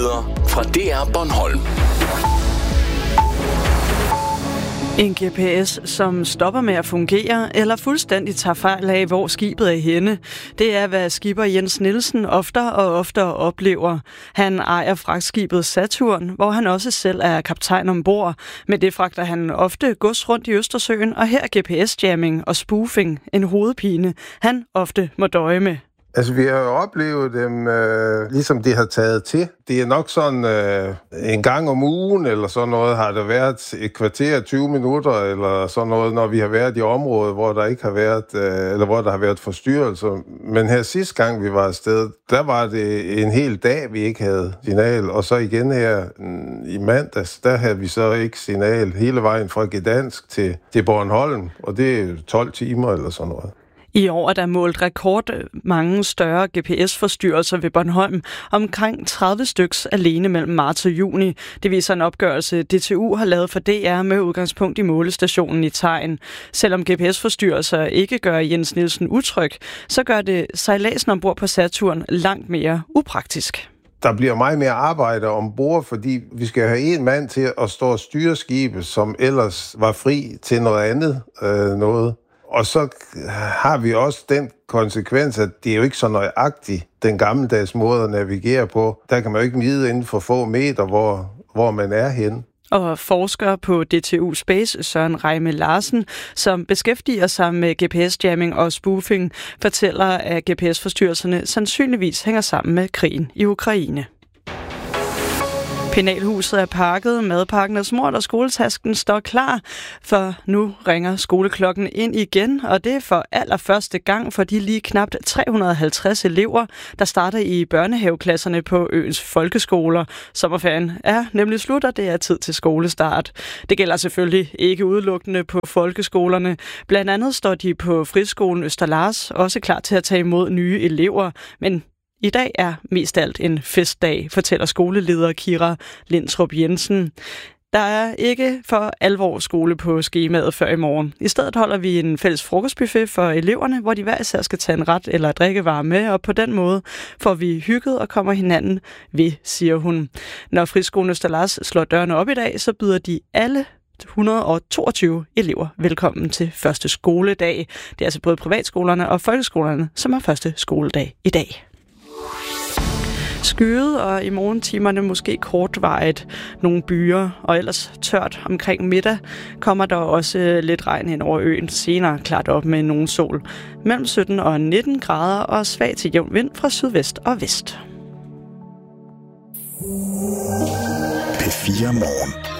Nyheder fra DR Bornholm. En GPS, som stopper med at fungere eller fuldstændig tager fejl af, hvor skibet er henne. Det er, hvad skipper Jens Nielsen oftere og oftere oplever. Han ejer fragtskibet Saturn, hvor han også selv er kaptajn ombord. Med det fragter han ofte gods rundt i Østersøen, og her er GPS-jamming og spoofing en hovedpine, han ofte må døje med. Altså, vi har jo oplevet dem, ligesom de har taget til. Det er nok sådan en gang om ugen, eller sådan noget, har der været et kvarter, 20 minutter, eller sådan noget, når vi har været i området, hvor der ikke har været, eller hvor der har været forstyrrelser. Men her sidste gang, vi var afsted, der var det en hel dag, vi ikke havde signal. Og så igen her i mandags, der havde vi så ikke signal hele vejen fra Gdansk til Bornholm, og det er 12 timer eller sådan noget. I år er der målt rekord mange større GPS-forstyrrelser ved Bornholm, omkring 30 styks alene mellem marts og juni. Det viser en opgørelse, DTU har lavet for DR med udgangspunkt i målestationen i Tegn. Selvom GPS-forstyrrelser ikke gør Jens Nielsen utryg, så gør det sejladsen ombord på Saturn langt mere upraktisk. Der bliver meget mere arbejde ombord, fordi vi skal have en mand til at stå og styre skibet, som ellers var fri til noget andet noget. Og så har vi også den konsekvens, at det er jo ikke så nøjagtigt den gammeldags måde at navigere på. Der kan man jo ikke vide inden for få meter, hvor man er henne. Og forsker på DTU Space, Søren Reime Larsen, som beskæftiger sig med GPS-jamming og spoofing, fortæller, at GPS-forstyrrelserne sandsynligvis hænger sammen med krigen i Ukraine. Penalhuset er pakket, madpakken er smurt, og skoletasken står klar, for nu ringer skoleklokken ind igen, og det er for allerførste gang for de lige knapt 350 elever, der starter i børnehaveklasserne på øens folkeskoler. Sommerferien er nemlig slut, og det er tid til skolestart. Det gælder selvfølgelig ikke udelukkende på folkeskolerne. Blandt andet står de på friskolen Østerlars også klar til at tage imod nye elever, men i dag er mest alt en festdag, fortæller skoleleder Kira Lindtrup Jensen. Der er ikke for alvor skole på skemaet før i morgen. I stedet holder vi en fælles frokostbuffet for eleverne, hvor de hver især skal tage en ret eller drikkevarer med, og på den måde får vi hygget og kommer hinanden ved, siger hun. Når friskolen Østerlars slår dørene op i dag, så byder de alle 122 elever velkommen til første skoledag. Det er altså både privatskolerne og folkeskolerne, som har første skoledag i dag. Skyet, og i morgentimerne måske kortvarigt nogle byer, og ellers tørt omkring middag kommer der også lidt regn ind over øen. Senere klart op med nogen sol. Mellem 17 og 19 grader og svag til jævn vind fra sydvest og vest. P4 Morgen.